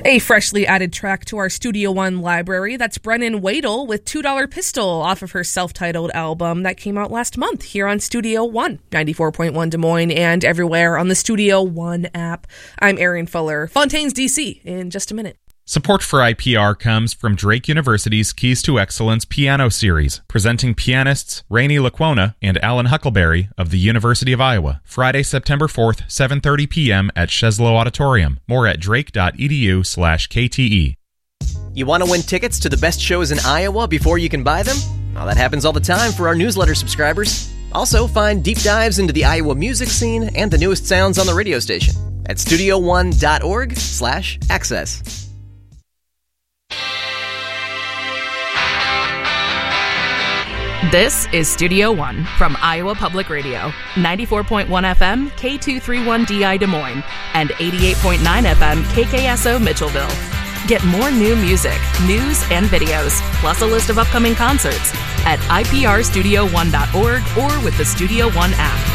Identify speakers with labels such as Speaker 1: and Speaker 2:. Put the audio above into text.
Speaker 1: A freshly added track to our Studio One library, that's Brennan Wadle with $2 Pistol off of her self-titled album that came out last month here on Studio One, 94.1 Des Moines and everywhere on the Studio One app. I'm Erin Fuller, Fontaine's DC, in just a minute.
Speaker 2: Support for IPR comes from Drake University's Keys to Excellence Piano Series, presenting pianists Rainey Laquona and Alan Huckleberry of the University of Iowa, Friday, September 4th, 7:30 p.m. at Sheslow Auditorium. More at drake.edu/KTE.
Speaker 3: You want to win tickets to the best shows in Iowa before you can buy them? Well, that happens all the time for our newsletter subscribers. Also, find deep dives into the Iowa music scene and the newest sounds on the radio station at studio1.org/access.
Speaker 4: This is Studio One from Iowa Public Radio, 94.1 FM, K231DI Des Moines, and 88.9 FM, KKSO Mitchellville. Get more new music, news, and videos, plus a list of upcoming concerts at iprstudio1.org or with the Studio One app.